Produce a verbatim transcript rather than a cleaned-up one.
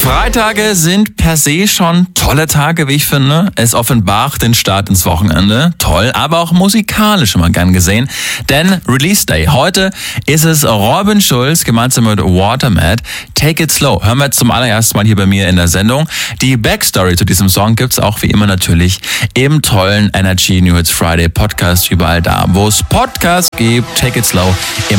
Freitage sind per se schon tolle Tage, wie ich finde. Es offenbart den Start ins Wochenende. Toll, aber auch musikalisch immer gern gesehen. Denn Release Day. Heute ist es Robin Schulz gemeinsam mit Watermat. Take It Slow. Hören wir jetzt zum allerersten Mal hier bei mir in der Sendung. Die Backstory zu diesem Song gibt's auch wie immer natürlich im tollen Energy New Hits Friday Podcast überall da, wo es Podcasts gibt. Take It Slow.